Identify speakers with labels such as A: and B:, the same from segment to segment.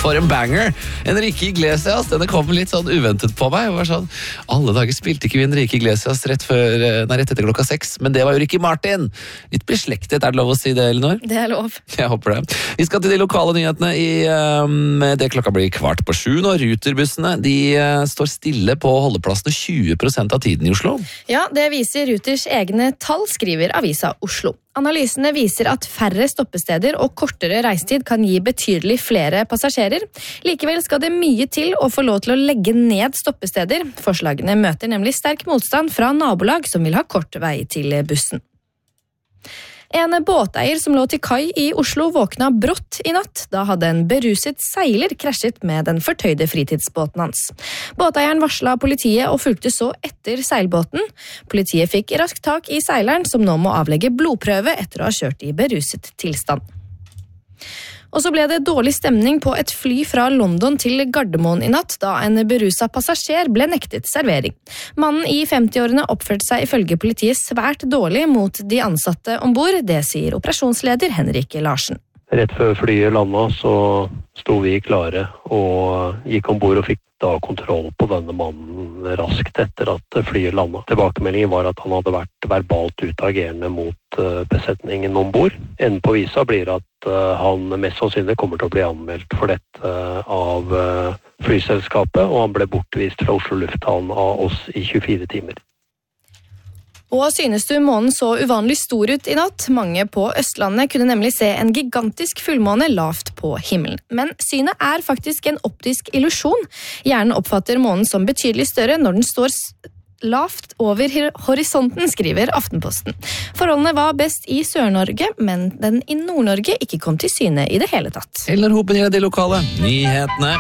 A: For en banger! Enrique Iglesias, denne kom litt sånn uventet på meg. Det var sånn, alle dager spilte ikke vi Enrique Iglesias rett etter klokka 6, men det var jo Ricky Martin. Litt beslektet, er det lov å si det, Elinor?
B: Det er lov.
A: Jeg håper det. Vi skal til de lokale nyhetene det klokka blir 6:15 nå. Ruterbussene, de står stille på holdeplassene 20% av tiden i Oslo.
B: Ja, det viser Ruters egne tall, skriver Avisa Oslo. Analysene viser at færre stoppesteder og kortere reisetid kan gi betydelig flere passasjerer. Likevel skal det mye til å få lov til å legge ned stoppesteder. Forslagene møter nemlig sterk motstand fra nabolag som vil ha kort vei til bussen. En båteier som lå til kai i Oslo våkna brått i natt. Da hadde en beruset seiler krasjet med den fortøyde fritidsbåten hans. Båteieren varslet politiet og fulgte så etter seilbåten. Politiet fikk raskt tak i seileren, som nå må avlegge blodprøve etter å ha kjørt i beruset tilstand. Og så ble det dårlig stemning på et fly fra London til Gardermoen i natt, da en beruset passasjer ble nektet servering. Mannen i 50-årene oppførte seg ifølge politiet svært dårlig mot de ansatte ombord. Det sier operasjonsleder Henrik Larsen.
C: Rett før flyet landet så sto vi klare og gikk ombord og fikk da kontroll på denne mannen raskt etter at flyet landet. Tilbakemeldingen var at han hadde vært verbalt utagerende mot besetningen ombord. Enden på visa blir at han mest sannsynlig kommer til å bli anmeldt for dette av flyselskapet, og han ble bortvist fra Oslo lufthavn av oss i 24 timer.
B: Og synes du månen så uvanlig stor ut i natt? Mange på Østlandet kunne nemlig se en gigantisk fullmåne lavt på himmelen. Men synet er faktisk en optisk illusjon. Hjernen oppfatter månen som betydelig større når den står lavt over horisonten, skriver Aftenposten. Forholdene var best i Sør-Norge, men den i Nord-Norge ikke kom til syne i det hele tatt.
A: Elinor Hopen gir deg de lokale nyhetene.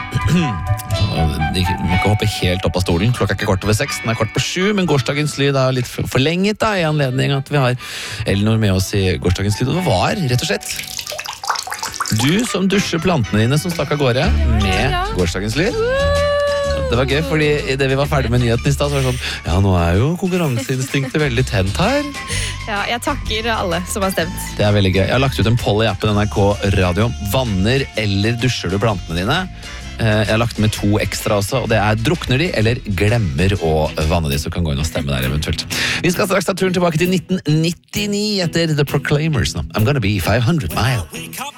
A: De må ikke hoppe helt opp av stolen. Klokka er ikke 6:15, den er 7:15, men gårsdagens lyd er litt forlenget da, i anledning at vi har Elinor med oss i gårsdagens lyd. Og det var, rett og slett, du som dusjer plantene dine som stakk av gårde med gårsdagens lyd. Det var gøy, fordi i det vi var ferdig med nyheten i sted, så var det sånn, ja, nå er jo konkurranseinstinktet veldig tent her.
B: Ja, jeg takker alle som har stemt.
A: Det er veldig gøy. Jeg har lagt ut en poll i appen NRK Radio. Vanner eller dusjer du plantene dine? Jeg har lagt med 2 ekstra også, og det er drukner de eller glemmer å vanne de, så kan gå inn og stemme der eventuelt. Vi skal straks ta turen tilbake til 1999 etter The Proclaimers. I'm gonna be 500 mile.